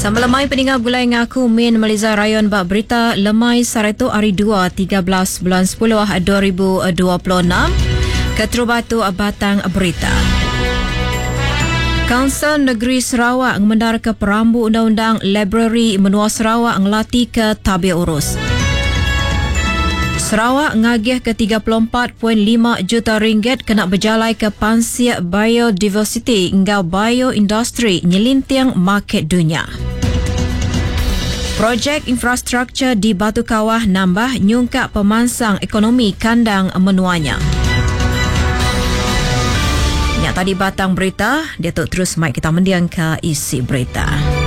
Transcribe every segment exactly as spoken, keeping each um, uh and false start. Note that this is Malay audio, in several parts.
Sambil lemai peninggal gulai ngaku Min Malaysia Rayon bak berita lemai Sareto hari dua tiga belas bulan sepuluh dua ribu dua puluh enam. Keterubatu Batang Berita. Kaunsil Negeri Sarawak mengendar ke perambu undang-undang Library Menua Sarawak ngelati ke tabir urus. Sarawak ngagih ke tiga puluh empat perpuluhan lima juta ringgit kena berjalai ke Pansiak Biodiversity hingga Bioindustri nyelintiang market dunia. Projek infrastruktur di Batu Kawah nambah nyungkak pemansang ekonomi kandang menuanya. Yang tadi Batang Berita, dia tu terus mic kita mendiang ke isi berita.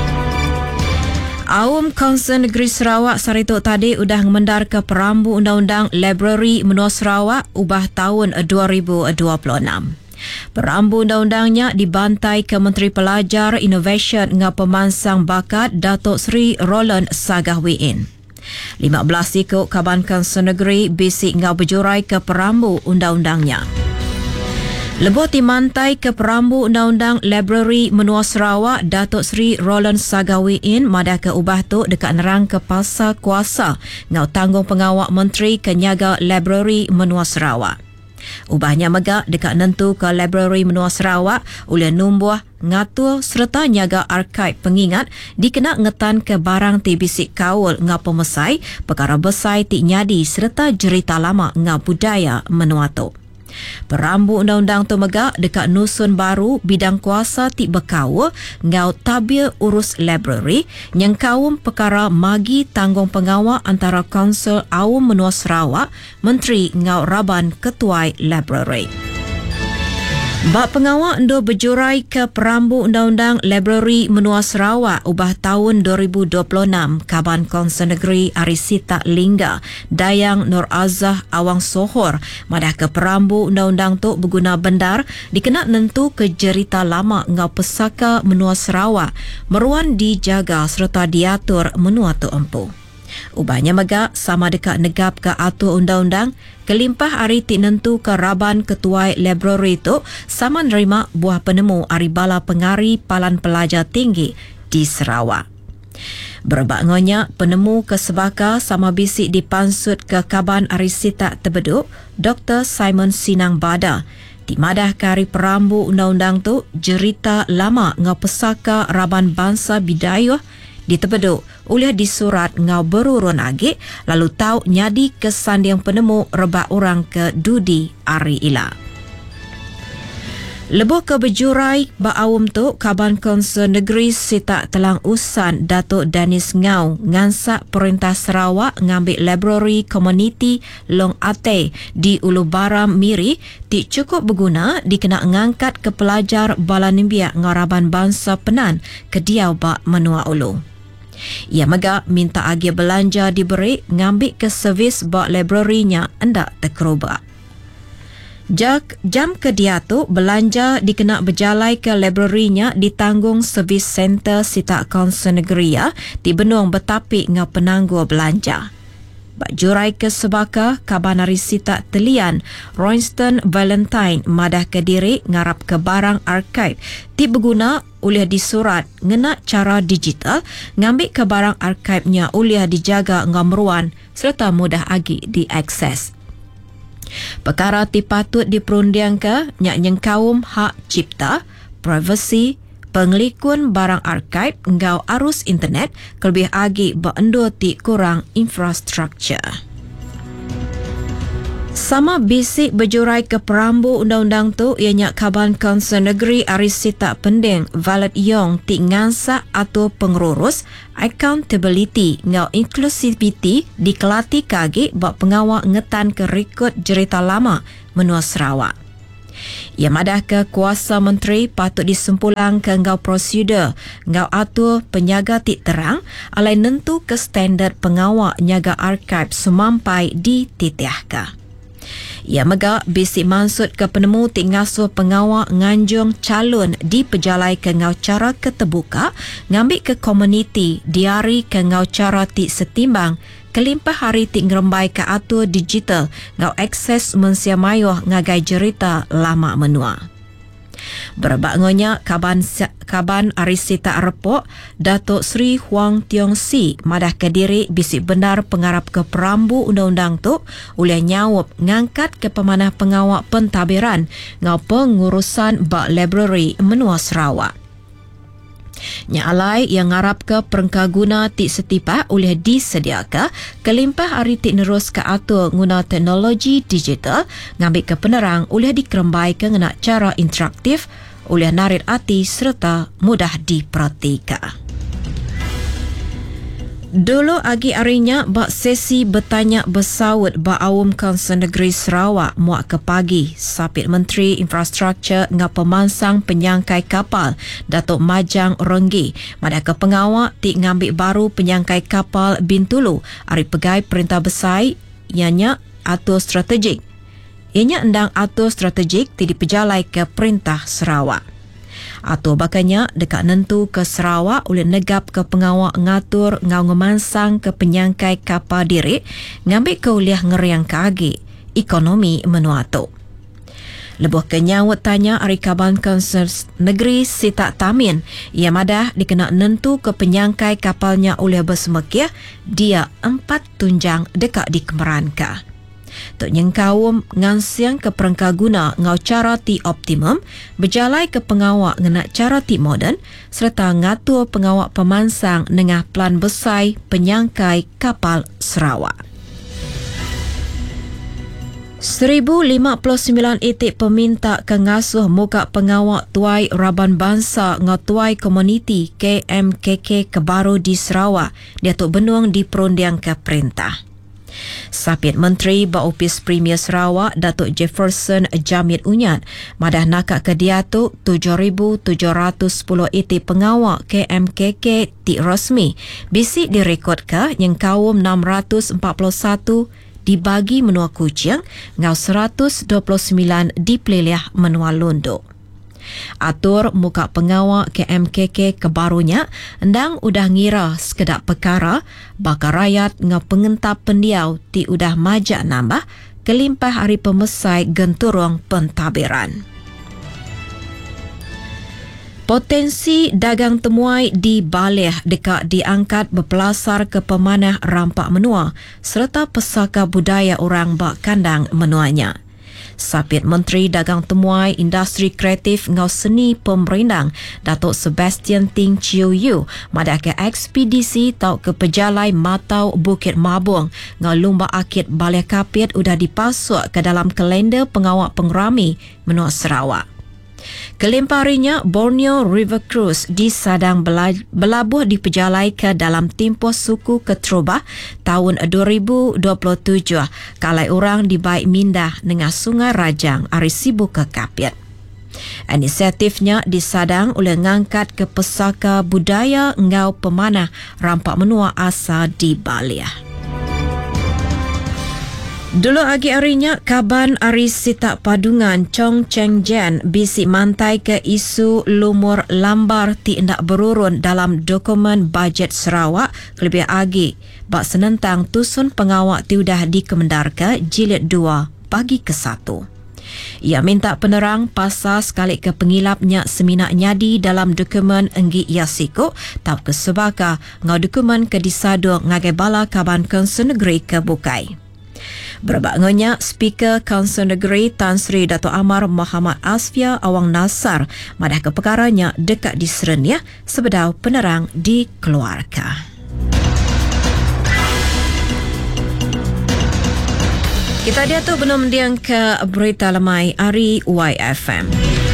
Awam Kaunsil Negeri Sarawak Sareto tadi udah mendar ke perambu undang-undang Library Menua Sarawak ubah tahun dua ribu dua puluh enam. Perambu undang-undangnya dibantai ke Menteri Pelajar, Innovation dengan pemansang bakat Datuk Seri Roland Sagahwiin. lima belas ikut Kaban Kaunsil Negeri bisik ngau berjurai ke perambu undang-undangnya. Lebuh dimantai ke perambu undang-undang Library Menua Sarawak Datuk Seri Roland Sagahwiin madah ke ubah tu dekat nerang ke pasal kuasa ngau tanggung pengawak Menteri Kenyaga Library Menua Sarawak. Ubahnya megak dekat nentu ke Library Menua Sarawak oleh numbuh ngatur serta nyaga arkaib pengingat dikena ngetan ke barang ti bisik kaul ngau pemesai perkara besai ti nyadi serta jerita lama ngau budaya menua tu. Perambu undang-undang tu megak dekat nusun baru bidang kuasa ti berkawa ngau tabir urus library yang kaum perkara magi tanggung pengawal antara Kaunsil Awam Menua Sarawak, Menteri ngau Raban Ketuai Library. Bak pengawal endo berjurai ke perambu undang-undang Library Menua Sarawak ubah tahun dua ribu dua puluh enam. Kaban Kaunsil Negeri Arisita Lingga Dayang Nur Azah Awang Sohor madah ke perambu undang-undang tu berguna bendar dikena nentu ke jerita lama ngau pesaka Menua Sarawak meruan dijaga serta diatur menua tu empu. Ubahnya megak sama dekat negap ke atur undang-undang kelimpah hari ti nentu ke Raban Ketuai Library tu sama nerima buah penemu hari bala pengari Palan Pelajar Tinggi di Sarawak. Berbak ngonya penemu ke sebaka sama bisik dipansut ke Kaban Arisita Tebeduk Doktor Simon Sinang Bada. Di madah kari perambu undang-undang tu jerita lama ngau pesaka Raban Bangsa Bidayuh di Tebeduk oleh disurat ngau berurun agik lalu tahu nyadi kesan yang penemu rebak orang ke Dudi Ari Ila. Lebuh ke berjurai ba'awum tu Kaban Kaunsil Negeri Sita Telang Usan Datuk Danis Ngau ngansak Perintah Sarawak ngambil Library Community Long Ate di Ulu Baram Miri ti cukup berguna dikena ngangkat ke pelajar Bala Nimbiak Ngaraban Bangsa Penan ke Diau Bak Menua Ulu. Ia megak minta agi belanja diberi ngambil ke servis bak library-nya hendak terkerubak. Jak, jam ke dia tu belanja dikena berjalai ke library-nya ditanggung servis center Sita Kaunsil Negeri ya di Benung Betapik ngau penangguh belanja. Bak jurai ke sebaka Kabanari Sita Telian Royston Valentine madah ke diri ngarap ke barang arkaib ti berguna oleh disurat ngena cara digital ngambil ke barang arkaibnya oleh dijaga ngameruan serta mudah agi diakses. Perkara ti patut diperundiang ke nyak nyeng kaum hak cipta, privacy, pengelikun barang arkaib ngau arus internet kelebih agi beendo ti kurang infrastruktur. Sama bisik berjurai ke perambu undang-undang tu ianya Kaban Kaunsil Negeri Arisita Pending Valet Yong ti ngansak atau pengurus accountability ngau inclusivity dikelati kagi bak pengawal ngetan ke rekod jerita lama menua Sarawak. Ia madah ke kuasa menteri patut disempulang ke ngau prosedur ngau atur penyaga tik terang alai nentu ke standard pengawal nyaga arkaib semampai dititiahkan. Ia megak bisik mansut ke penemu tik ngasuh pengawal nganjung calon di pejalai ke ngau cara keterbuka ngambil ke komuniti diari ke ngau cara tik setimbang kelimpah hari tik ngerembai ke atur digital ngau akses mensia mayuh ngagai jerita lama menua. Berbagonya Kaban Kaban Arisita Repok Datuk Seri Huang Tiong Si madah Kediri bisik benar pengarap ke perambu undang-undang tu oleh nyawab ngangkat ke pemanah pengawak pentadbiran ngau pengurusan bak library menua Sarawak. Nyalai yang ngarap ke perengka guna tik setipak oleh disediakan kelimpah hari tik nerus ke atur guna teknologi digital ngambil ke penerang oleh dikerembai ke ngena cara interaktif oleh narit hati serta mudah diperhatikan. Dulu agi arinya bak sesi bertanya bersawut bak awam Kaunsil Negeri Sarawak muak ke pagi. Sapit Menteri Infrastruktur ngah pemansang penyangkai kapal Datuk Majang Renggi madah ke pengawak tik ngambil baru penyangkai kapal Bintulu ari pegai Perintah Besar ianya atur strategik. Ianya endang atur strategik ti dipejalai ke Perintah Sarawak. Atur bakanya dekat nentu ke Sarawak oleh negap ke pengawak ngatur ngau ngemansang ke penyangkai kapal diri ngambil ke uliah ngeriang kagi ekonomi menuatu. Lebuh kenyawut tanya Ari Kaban Kaunsil Negeri Sitak Tamin ia madah dikena nentu ke penyangkai kapalnya oleh bersemekia dia empat tunjang dekat di Kemeranka. Tok nyengkawum ngansiang ke perengka guna ngau cara ti optimum berjalai ke pengawak ngena cara ti moden serta ngatur pengawak pemansang nengah plan besar penyangkai kapal Sarawak. seribu lima puluh sembilan itik peminta kengasuh muka pengawak tuai Raban Bangsa ngau tuai komuniti K M K K kebaru di Sarawak dia tok benuang di perundiang ke perintah. Sapit Menteri Baupis Premier Sarawak Datuk Jefferson Jamit Unyat madah nakak ke diatuk tujuh ribu tujuh ratus sepuluh itik pengawak K M K K ti rasmi bisik direkod ke yang kaum enam ratus empat puluh satu dibagi menua Kuching ngau seratus dua puluh sembilan dipeliliah menua Londo. Atur muka pengawak K M K K kebarunya endang udah ngira sekedap perkara bakal rakyat ngau pengentap pendiau ti udah majak nambah kelimpah hari pemesai genturung pentadbiran. Potensi dagang temuai di Baleh dekat diangkat berpelasar ke pemanah rampak menua serta pesaka budaya orang bak kandang menuanya. Sapit Menteri Dagang Temuai Industri Kreatif ngau seni pemerindang Datuk Sebastian Ting Chiu Yu madah ke ekspedisi tau ke pejalai Matau Bukit Mabung ngau lumba akid Balai Kapit udah dipasuk ke dalam kalender pengawak pengerami menua Sarawak. Kelimparinya Borneo River Cruise di Sadang belabuh dipejalai ke dalam tempoh suku Ketrobah tahun dua ribu dua puluh tujuh kalai orang dibaik mindah dengan Sungai Rajang ari sibuk ke Kapit. Inisiatifnya disadang oleh ngangkat ke pesaka budaya ngau pemanah rampak menua asa di Baleh. Dulu agi arinya Kaban Arisita Padungan Chong Cheng Jen bisik mantai ke isu lumur lambar ti ndak berurun dalam dokumen bajet Sarawak kelebih agi bak senentang tusun pengawak ti udah dikemendarka jilid dua bagi ke satu. Ia minta penerang pasal sekali ke pengilapnya seminak nyadi dalam dokumen enggi Yasiko tau ke sebaka ngau dokumen ke disadu ngagai bala Kaban Kaunsil Negeri ke Bukai. Berbagonya Speaker Kaunsil Negeri Tan Sri Dato' Amar Muhammad Asfia Awang Nasar madah ke perkaranya dekat di Serenia sebedau penerang dikeluarkan. Kita dia tu belum diang ke berita lemai Ari Y F M.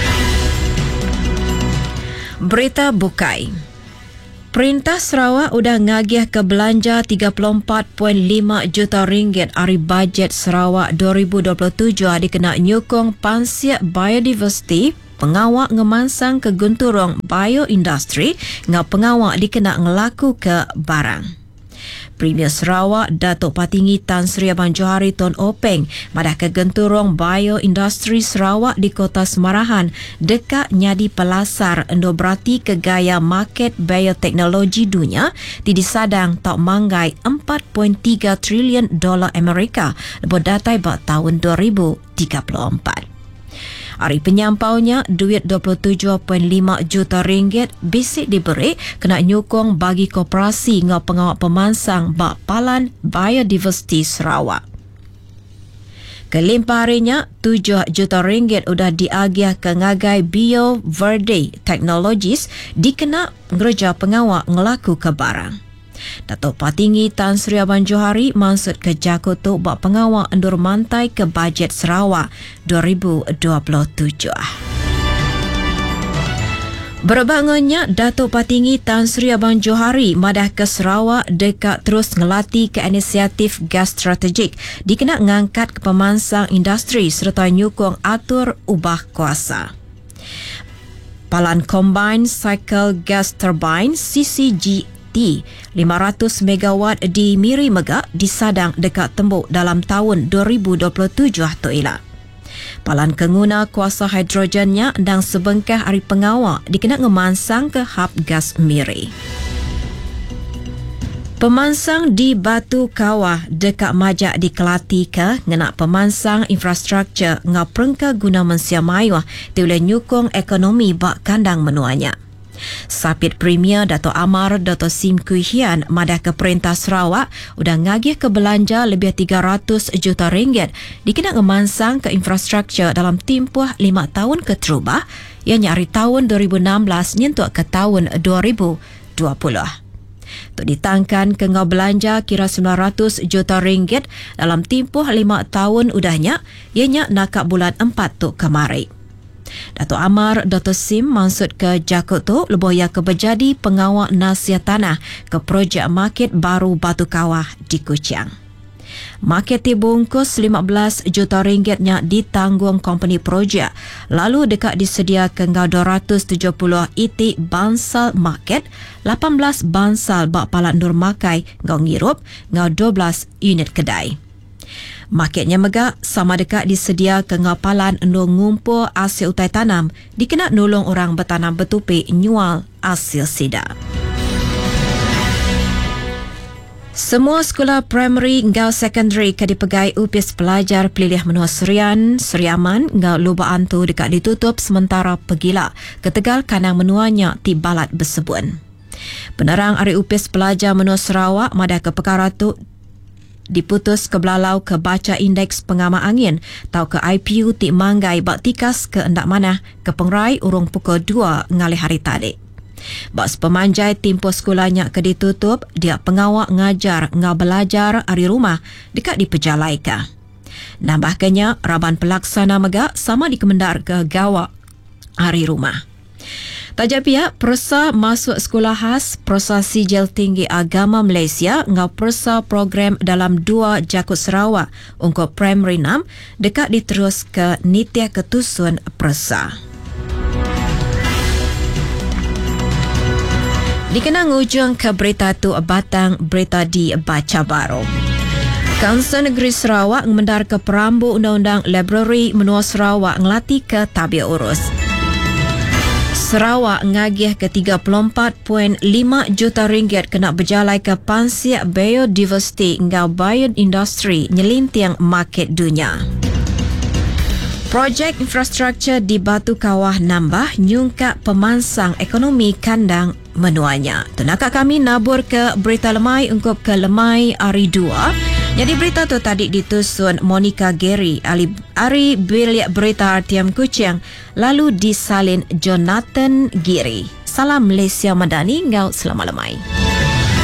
Berita Bukai. Perintah Sarawak udah ngagih ke belanja tiga puluh empat perpuluhan lima juta ringgit ari bajet Sarawak dua ribu dua puluh tujuh dikena nyukong pansiak biodiversity pengawak ngemansang ke gunturong bioindustri ngau pengawak dikena ngelaku ke barang. Premier Sarawak Datuk Patinggi Tan Sri Abang Johari Tun Openg madah ke genturong bioindustri Sarawak di Kota Semarahan dekat nyadi pelasar endo berarti ke gaya market bioteknologi dunia di disadang tak manggai empat perpuluhan tiga trilion dolar Amerika lebih datai buat tahun dua ribu tiga puluh empat. Hari penyampaunya, duit dua puluh tujuh perpuluhan lima juta ringgit bisik diberi kena nyukong bagi koperasi ngau pengawal pemansang bak Palan Biodiversity Sarawak. Kelimpah harinya, tujuh juta ringgit sudah diagih ke ngagai Bio Verde Technologies dikena ngerja pengawal ngelaku ke barang. Datuk Patinggi Tan Sri Abang Johari maksud ke Jakutu bak pengawal endur mantai ke bajet Sarawak dua ribu dua puluh tujuh. Berbangunnya, Datuk Patinggi Tan Sri Abang Johari madah ke Sarawak dekat terus ngelatih ke inisiatif gas strategik dikena ngangkat ke pemansang industri serta nyukong atur ubah kuasa. Palan Combined Cycle Gas Turbine C C G T lima ratus megawatt di Miri Megak disadang dekat tembuk dalam tahun dua ribu dua puluh tujuh tu ialah. Palan kenguna kuasa hidrogennya dan sebengkah hari pengawal dikena ngemansang ke hub gas Miri. Pemansang di Batu Kawah dekat Majak di Kelati ke ngenak pemansang infrastruktur ngau perengka guna mensia mayuh tiulai nyukong ekonomi bak kandang menuanya. Sapit Premier Dato' Amar Dato' Sim Kui Hian madah ke Perintah Sarawak udah ngagih ke belanja lebih tiga ratus juta ringgit dikena ngemansang ke infrastruktur dalam tempoh lima tahun keterubah yang nyari tahun dua ribu enam belas nyentuk ke tahun dua ribu dua puluh. Untuk ditangkan ke ngau belanja kira sembilan ratus juta ringgit dalam tempoh lima tahun udahnya ianya nakak bulan empat tu kemari. Dato' Amar Dato' Sim maksud ke Jakutu leboya ke berjadi pengawal nasihat tanah ke projek market baru Batu Kawah di Kuching. Market dibungkus lima belas juta ringgitnya ditanggung company projek, lalu dekat disedia ke ngau dua ratus tujuh puluh itik bansal market, lapan belas bansal bak Palat Nur Makai ngau ngirup, ngau dua belas unit kedai. Marketnya megak sama dekat disedia ke ngapalan nur ngumpul hasil utai tanam dikena nolong orang bertanam bertupik nyual hasil sida. Semua sekolah primary ngau secondary ke dipegai upis pelajar pelilih menua Serian, Seriaman ngau lubaan tu dekat ditutup sementara pegila ke Tegal kanang menuanya ti balat bersebun. Penerang hari upis pelajar menua Sarawak madah ke perkara tu diputus ke belalau ke baca indeks pengama angin tau ke I P U ti manggai bak tikas ke endak manah ke pengrai urung pukul dua ngalih hari tadi. Bak sepemanjai tempoh sekolahnya ke ditutup, dia pengawak ngajar ngau belajar hari rumah dekat dipejalai ka. Nambahkannya, Raban Pelaksana Megak sama dikemendar ke gawak hari rumah. Tajak pihak Persa masuk sekolah khas Persa Sijil Tinggi Agama Malaysia ngau Persa program dalam dua Jakut Sarawak untuk primary enam dekat diterus ke Nitya Ketusun Persa. Dikenang ujung ke berita tu batang berita di Baca Baru. Kaunsil Negeri Sarawak mengendar ke perambu Undang-Undang Library Menua Sarawak ngelatih ke tabir urus. Sarawak ngagih ke tiga puluh empat perpuluhan lima juta ringgit kena berjalai ke Pansiak Biodiversity ngau Bioindustry nyelintiang market dunia. Projek infrastruktur di Batu Kawah nambah nyungkak pemansang ekonomi kandang menuanya. Tunakak kami nabur ke berita lemai ungkup ke lemai hari dua. Jadi berita tu tadi ditusun Monica Gary, ahli Ari Bilik Berita R T M Kuching, lalu disalin Jonathan Giri. Salam Malaysia Madani, ngau selama lemai.